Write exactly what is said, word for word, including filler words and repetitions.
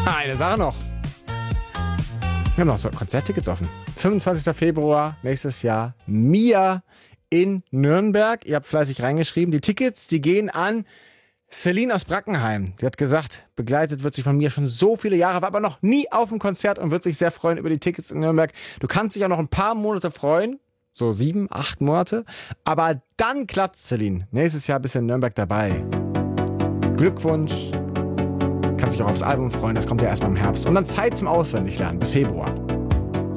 Eine Sache noch. Wir haben noch so Konzerttickets offen. fünfundzwanzigster Februar nächstes Jahr. Mia in Nürnberg. Ihr habt fleißig reingeschrieben. Die Tickets, die gehen an Celine aus Brackenheim. Die hat gesagt, begleitet wird sie von mir schon so viele Jahre, war aber noch nie auf dem Konzert und wird sich sehr freuen über die Tickets in Nürnberg. Du kannst dich auch noch ein paar Monate freuen. So sieben, acht Monate. Aber dann klappt's, Celine. Nächstes Jahr bist du in Nürnberg dabei. Glückwunsch. Kannst dich auch aufs Album freuen. Das kommt ja erst mal im Herbst. Und dann Zeit zum Auswendiglernen bis Februar.